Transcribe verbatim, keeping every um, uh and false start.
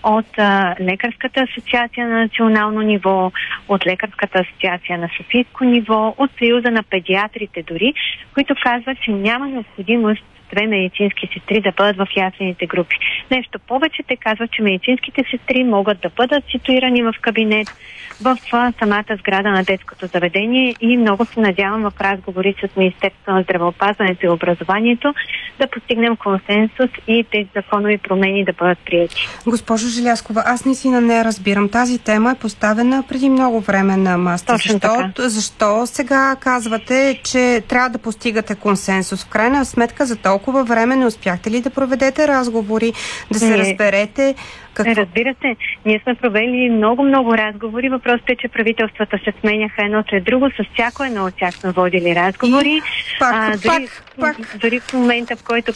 от а, Лекарската асоциация на национално ниво, от Лекарската асоциация на софийско ниво, от Съюза на педиатрите дори, които казват, че няма необходимост две медицински сестри да бъдат в яслените групи. Нещо повече, те казват, че медицинските сестри могат да бъдат ситуирани в кабинет в самата сграда на детското заведение и много се надявам в разговори с Министерството на здравеопазването и образованието да постигнем консенсус и тези законови промени да бъдат приети. Госпожо Желязкова, аз наистина не разбирам. Тази тема е поставена преди много време на масата. Защо, защо сега казвате, че трябва да постигате консенсус? В крайна сметка за толкова време не успяхте ли да проведете разговори, да се не. разберете? Какво? Разбира се, ние сме провели много-много разговори. Въпросът е, че правителствата се сменяха едно след друго. С всяко едно от тях сме водили разговори. Пак, а, дори, пак, пак. дори в момента, в който